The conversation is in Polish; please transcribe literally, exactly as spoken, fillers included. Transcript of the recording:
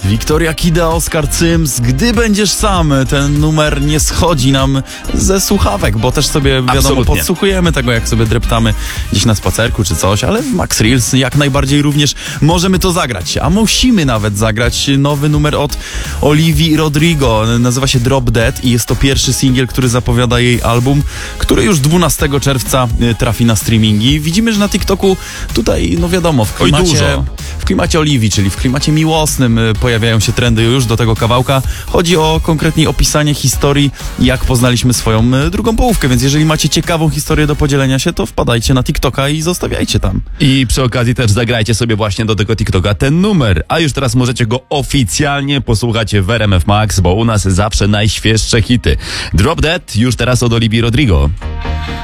Wiktoria Kida, Oskar Cyms, Gdy będziesz sam. Ten numer nie schodzi nam ze słuchawek, bo też sobie, wiadomo, Absolutnie. podsłuchujemy tego, jak sobie dreptamy gdzieś na spacerku czy coś, ale w Max Reels jak najbardziej również możemy to zagrać, a musimy nawet zagrać nowy numer od Olivii Rodrigo. Nazywa się Drop Dead i jest to pierwszy singiel, który zapowiada jej album, który już dwunastego czerwca trafi na streamingi. Widzimy, że na TikToku tutaj, no wiadomo, w klimacie, Oj, dużo. w klimacie Oliwii, czyli w klimacie miłosnym pojawiają się trendy już do tego kawałka. Chodzi o konkretnie opisanie historii, jak poznaliśmy swoją drugą połówkę, więc jeżeli macie ciekawą historię do podzielenia się, to wpadajcie na TikToka i zostawiajcie tam. I przy okazji też zagrajcie sobie właśnie do tego TikToka ten numer. A już teraz możecie go oficjalnie posłuchać w R M F Max, bo u nas zawsze najświeższe hity. Drop Dead już teraz od Olivii Rodrigo.